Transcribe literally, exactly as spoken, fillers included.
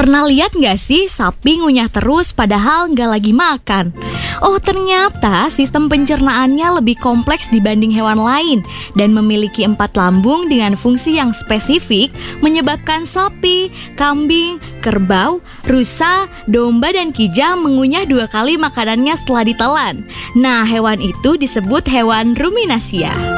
Pernah lihat nggak sih sapi ngunyah terus padahal nggak lagi makan? Oh, ternyata sistem pencernaannya lebih kompleks dibanding hewan lain dan memiliki empat lambung dengan fungsi yang spesifik menyebabkan sapi, kambing, kerbau, rusa, domba, dan kijang mengunyah dua kali makanannya setelah ditelan. Nah, hewan itu disebut hewan ruminasia.